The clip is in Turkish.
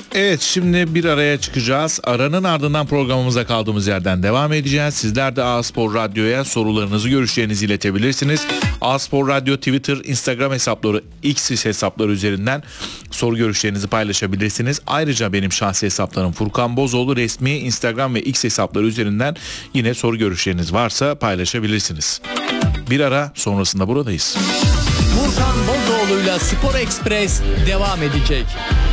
Evet, şimdi bir araya çıkacağız. Aranın ardından programımıza kaldığımız yerden devam edeceğiz. Sizler de A-Spor Radyo'ya sorularınızı, görüşlerinizi iletebilirsiniz. A-Spor Radyo Twitter, Instagram hesapları, X hesapları üzerinden soru görüşlerinizi paylaşabilirsiniz. Ayrıca benim şahsi hesaplarım Furkan Bozoğlu, resmi Instagram ve X hesapları üzerinden yine soru görüşleriniz varsa paylaşabilirsiniz. Bir ara sonrasında buradayız. Furkan Bozoğlu'yla Spor Express devam edecek.